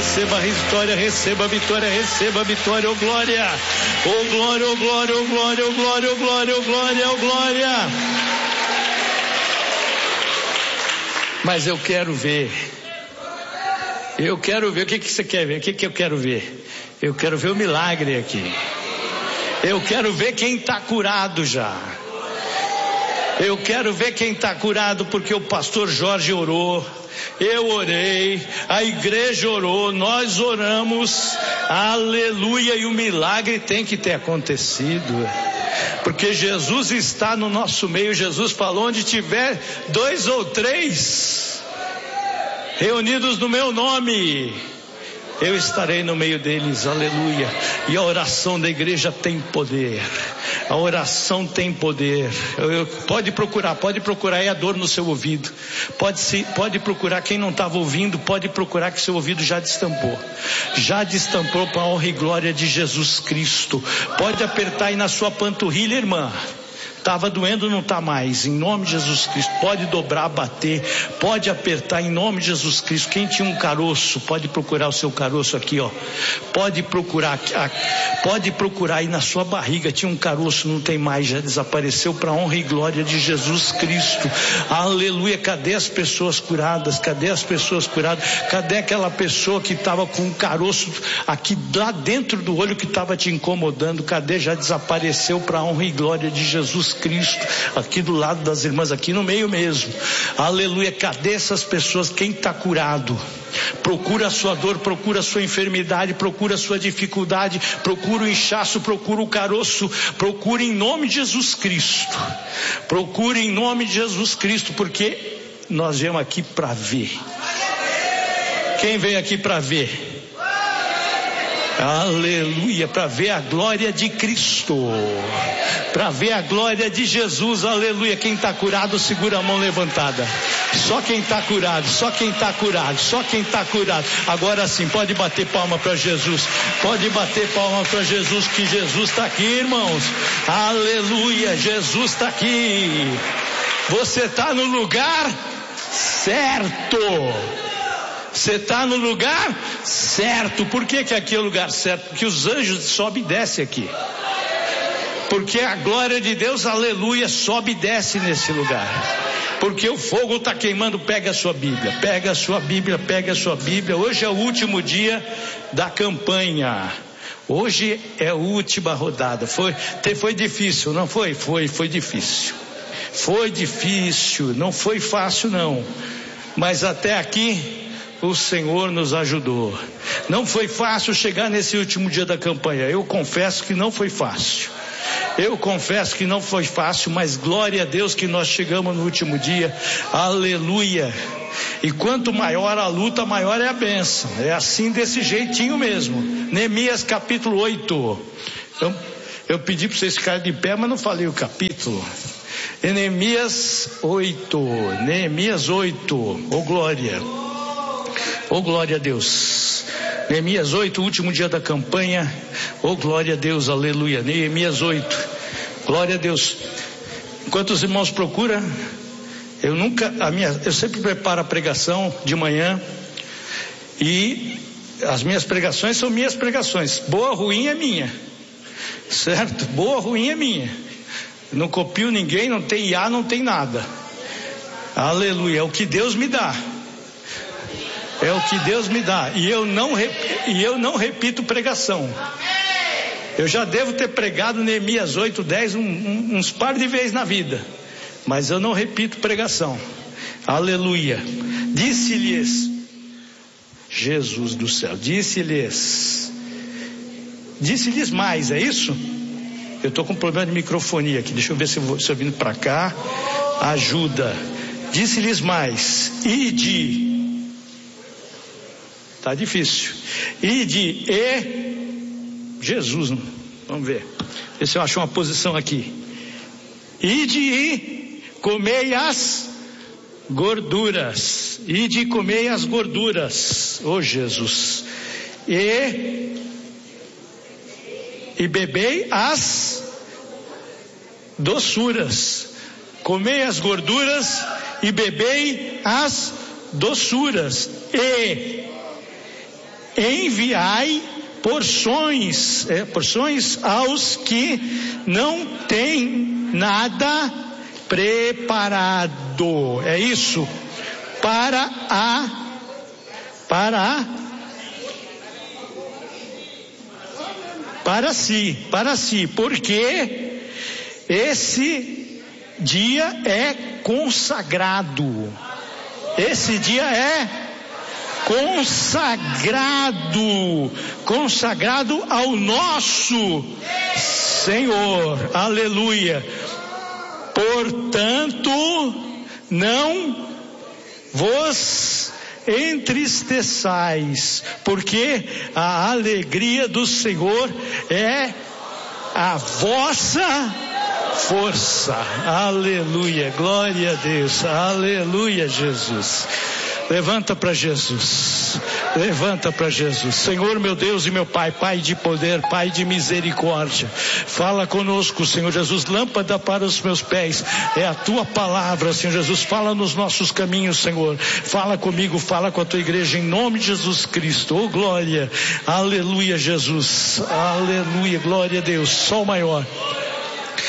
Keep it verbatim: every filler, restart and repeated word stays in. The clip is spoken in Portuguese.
receba a vitória, receba a vitória, receba a vitória, ô glória, ô glória, ô glória, ô glória, ô glória, ô glória, ô glória, ô glória. Mas eu quero ver, eu quero ver, o que que você quer ver? O que que eu quero ver? Eu quero ver o milagre aqui. Eu quero ver quem está curado já. Eu quero ver quem está curado, porque o pastor Jorge orou, eu orei, a igreja orou, nós oramos, aleluia, e o milagre tem que ter acontecido, porque Jesus está no nosso meio. Jesus falou: onde tiver dois ou três reunidos no meu nome, eu estarei no meio deles, aleluia. E a oração da igreja tem poder, a oração tem poder. Eu, eu, pode procurar, pode procurar aí a dor no seu ouvido, pode, se, pode procurar, quem não estava ouvindo, pode procurar que seu ouvido já destampou, já destampou para a honra e glória de Jesus Cristo. Pode apertar aí na sua panturrilha, irmã. Estava doendo, não está mais, em nome de Jesus Cristo. Pode dobrar, bater, pode apertar em nome de Jesus Cristo. Quem tinha um caroço, pode procurar o seu caroço aqui, ó. Pode procurar, pode procurar aí na sua barriga, tinha um caroço, não tem mais, já desapareceu, para a honra e glória de Jesus Cristo, aleluia. Cadê as pessoas curadas? Cadê as pessoas curadas? Cadê aquela pessoa que estava com um caroço aqui lá dentro do olho que estava te incomodando? Cadê? Já desapareceu, para a honra e glória de Jesus Cristo, aqui do lado das irmãs, aqui no meio mesmo, aleluia. Cadê essas pessoas? Quem está curado? Procura a sua dor, procura a sua enfermidade, procura a sua dificuldade, procura o inchaço, procura o caroço, procura em nome de Jesus Cristo, procura em nome de Jesus Cristo, porque nós viemos aqui para ver. Quem veio aqui para ver? Aleluia, para ver a glória de Cristo, para ver a glória de Jesus, aleluia. Quem está curado, segura a mão levantada. Só quem está curado, só quem está curado, só quem está curado. Agora sim, pode bater palma para Jesus, pode bater palma para Jesus, que Jesus está aqui, irmãos, aleluia, Jesus está aqui. Você está no lugar certo. Você está no lugar certo. Por que que aqui é o lugar certo? Porque os anjos sobem e descem aqui. Porque a glória de Deus, aleluia, sobe e desce nesse lugar. Porque o fogo está queimando. Pega a sua Bíblia, pega a sua Bíblia, pega a sua Bíblia. Hoje é o último dia da campanha. Hoje é a última rodada. Foi, foi difícil, não foi? Foi, foi difícil. Foi difícil, não foi fácil não. Mas até aqui o Senhor nos ajudou. Não foi fácil chegar nesse último dia da campanha. Eu confesso que não foi fácil. Eu confesso que não foi fácil, mas glória a Deus que nós chegamos no último dia. Aleluia. E quanto maior a luta, maior é a bênção. É assim, desse jeitinho mesmo. Neemias capítulo oito. Eu, eu pedi para vocês ficarem de pé, mas não falei o capítulo. Neemias oito. Neemias oito. Ô glória. Oh glória a Deus. Neemias oito, último dia da campanha. Oh glória a Deus, aleluia. Neemias oito, glória a Deus. Enquanto os irmãos procuram, eu nunca, a minha, eu sempre preparo a pregação de manhã, e as minhas pregações são minhas pregações. Boa, ruim é minha, certo? Boa, ruim é minha. Não copio ninguém, não tem I A, não tem nada. Aleluia, é o que Deus me dá. É o que Deus me dá. E eu não, e eu não repito pregação. Eu já devo ter pregado Neemias oito, dez, um, um, uns par de vezes na vida. Mas eu não repito pregação. Aleluia. Disse-lhes, Jesus do céu, disse-lhes, disse-lhes mais, é isso? Eu estou com um problema de microfonia aqui. Deixa eu ver se eu, vou, se eu vindo para cá. Ajuda. Disse-lhes mais, ide. Tá difícil. Ide e Jesus, vamos ver. Ver se eu acho uma posição aqui. Ide e comei as gorduras. Ide e comei as gorduras. Ô Jesus. E e bebei as doçuras. Comei as gorduras e bebei as doçuras. E enviai porções, é, porções aos que não têm nada preparado. É isso. Para a, para a, para si, para si, porque esse dia é consagrado. Esse dia é consagrado, consagrado ao nosso Senhor, aleluia. Portanto, não vos entristeçais, porque a alegria do Senhor é a vossa força, aleluia, glória a Deus, aleluia, Jesus. Levanta para Jesus, levanta para Jesus. Senhor meu Deus e meu Pai, Pai de poder, Pai de misericórdia, fala conosco, Senhor Jesus. Lâmpada para os meus pés é a tua palavra, Senhor Jesus. Fala nos nossos caminhos, Senhor. Fala comigo, fala com a tua igreja, em nome de Jesus Cristo. Oh glória, aleluia, Jesus, aleluia, glória a Deus. Sol maior.